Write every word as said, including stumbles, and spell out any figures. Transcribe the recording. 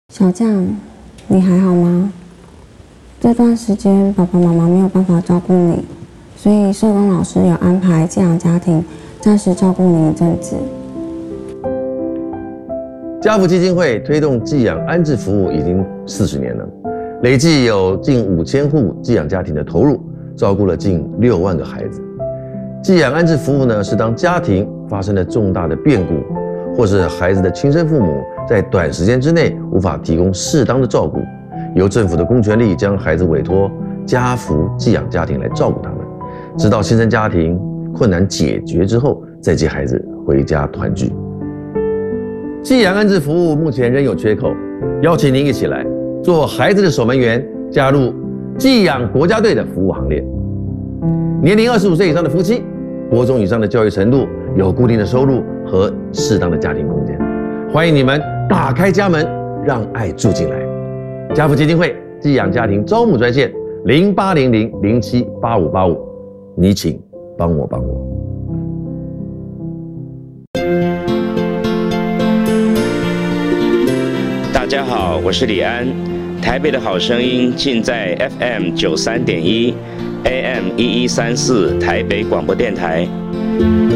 小将，你还好吗？这段时间爸爸妈妈没有办法照顾你，所以社工老师有安排寄养家庭暂时照顾你一阵子。 家福基金会推动寄养安置服务已经四十年了，累计有近五千户寄养家庭的投入，照顾了近六万个孩子。寄养安置服务呢，是当家庭发生了重大的变故，或是孩子的亲生父母在短时间之内无法提供适当的照顾，由政府的公权力将孩子委托家福寄养家庭来照顾他们，直到新生家庭困难解决之后，再接孩子回家团聚。寄养安置服务目前仍有缺口，邀请您一起来做孩子的守门员，加入寄养国家队的服务行列。年龄二十五岁以上的夫妻，国中以上的教育程度，有固定的收入和适当的家庭空间，欢迎你们打开家门，让爱住进来。家福基金会寄养家庭招募专线零八零零零七八五八五，你请帮我帮我。 大家好，我是李安，台北的好声音尽在 F M 九三点一 A M 一一三四台北广播电台。